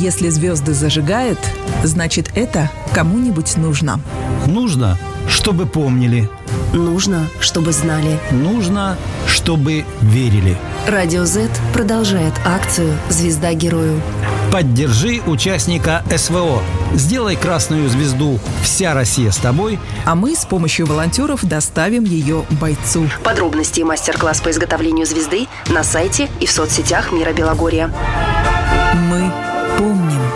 Если звезды зажигают, значит это кому-нибудь нужно. Нужно, чтобы помнили. Нужно, чтобы знали. Нужно, чтобы верили. Радио Z продолжает акцию «Звезда герою». Поддержи участника СВО. Сделай красную звезду «Вся Россия с тобой». А мы с помощью волонтеров доставим ее бойцу. Подробности и мастер-класс по изготовлению звезды на сайте и в соцсетях Мира Белогорья. Мы помним.